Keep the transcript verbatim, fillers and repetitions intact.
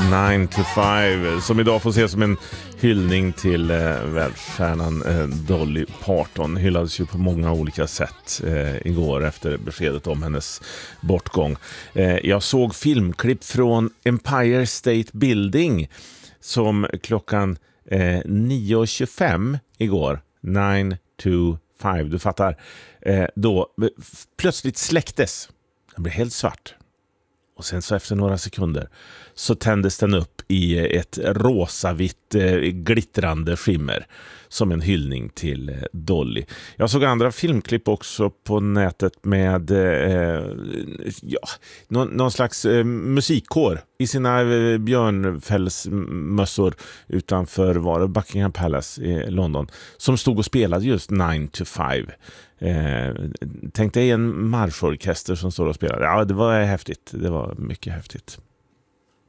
nine to five, som idag får ses som en hyllning till eh, världsstjärnan eh, Dolly Parton. Hyllades ju på många olika sätt eh, igår efter beskedet om hennes bortgång. Eh, jag såg filmklipp från Empire State Building som klockan eh, nio och tjugofem igår, nine to five, du fattar, eh, då f- plötsligt släcktes. Den blev helt svart. Och sen så efter några sekunder så tändes den upp i ett rosavitt eh, glittrande skimmer som en hyllning till eh, Dolly. Jag såg andra filmklipp också på nätet med eh, ja, någon, någon slags eh, musikkår i sina eh, björnfällsmössor utanför var det Buckingham Palace i London som stod och spelade just nine to five. Eh, tänkte jag en marschorkester som står och spelar. Ja, det var häftigt. Det var mycket häftigt.